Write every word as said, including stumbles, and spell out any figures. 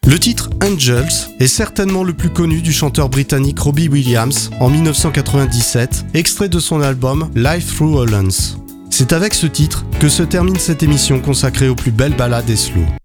Le titre Angels est certainement le plus connu du chanteur britannique Robbie Williams en dix-neuf cent quatre-vingt-dix-sept, extrait de son album Life Through Hollands. C'est avec ce titre que se termine cette émission consacrée aux plus belles ballades et slow.